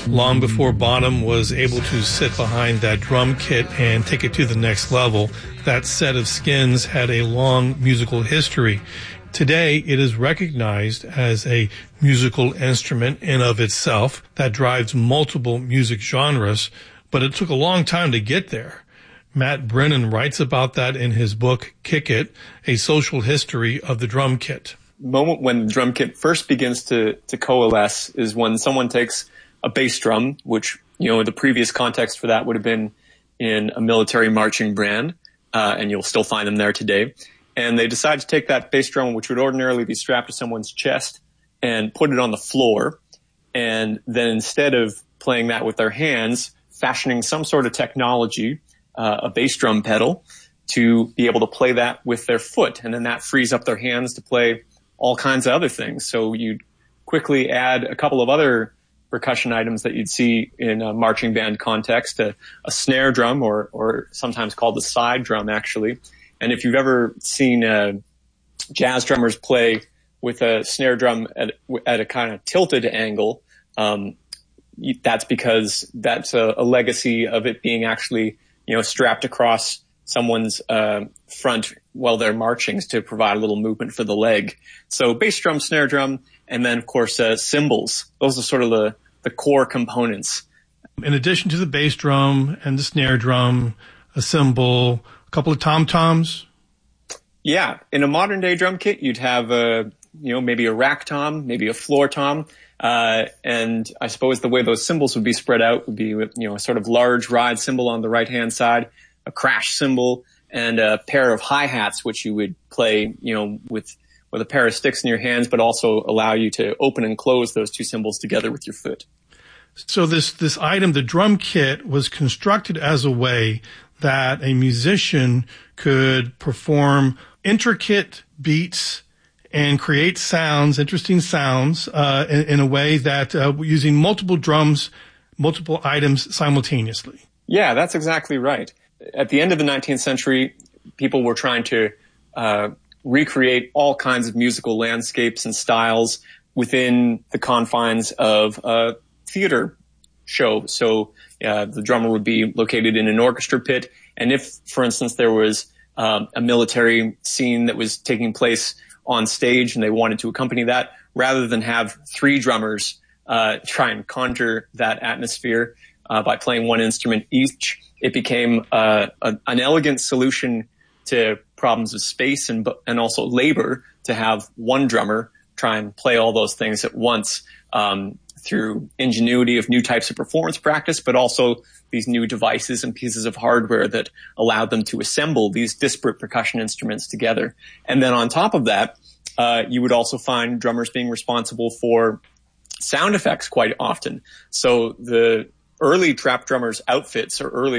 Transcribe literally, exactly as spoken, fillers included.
long before Bonham was able to sit behind that drum kit and take it to the next level. That set of skins had a long musical history. Today, it is recognized as a musical instrument in of itself that drives multiple music genres, but it took a long time to get there. Matt Brennan writes about that in his book, Kick It, A Social History of the Drum Kit. The moment when the drum kit first begins to, to coalesce is when someone takes a bass drum, which, you know, the previous context for that would have been in a military marching band, uh, and you'll still find them there today. And they decide to take that bass drum, which would ordinarily be strapped to someone's chest, and put it on the floor. And then instead of playing that with their hands, fashioning some sort of technology, uh, a bass drum pedal, to be able to play that with their foot. And then that frees up their hands to play all kinds of other things. So you'd quickly add a couple of other percussion items that you'd see in a marching band context, a, a snare drum, or, or sometimes called the side drum, actually. And if you've ever seen uh, jazz drummers play with a snare drum at, at a kind of tilted angle, um, that's because that's a, a legacy of it being actually, you know, strapped across someone's uh, front while they're marching to provide a little movement for the leg. So bass drum, snare drum, and then, of course, uh, cymbals. Those are sort of the, the core components. In addition to the bass drum and the snare drum, a cymbal, a couple of tom-toms? Yeah. In a modern-day drum kit, you'd have, a, you know, maybe a rack tom, maybe a floor tom. Uh, and I suppose the way those cymbals would be spread out would be with, you know, a sort of large ride cymbal on the right-hand side, a crash cymbal, and a pair of hi-hats, which you would play, you know, with with a pair of sticks in your hands, but also allow you to open and close those two cymbals together with your foot. So this, this item, the drum kit, was constructed as a way that a musician could perform intricate beats and create sounds, interesting sounds, uh, in, in a way that, uh, using multiple drums, multiple items simultaneously. Yeah, that's exactly right. At the end of the nineteenth century, people were trying to, uh, recreate all kinds of musical landscapes and styles within the confines of a theater show. So uh, the drummer would be located in an orchestra pit. And if, for instance, there was um, a military scene that was taking place on stage and they wanted to accompany that, rather than have three drummers uh, try and conjure that atmosphere uh, by playing one instrument each, it became uh, a, an elegant solution to problems of space and and also labor to have one drummer try and play all those things at once, um, through ingenuity of new types of performance practice, but also these new devices and pieces of hardware that allowed them to assemble these disparate percussion instruments together. And then on top of that, uh, you would also find drummers being responsible for sound effects quite often. So the early trap drummers' outfits or early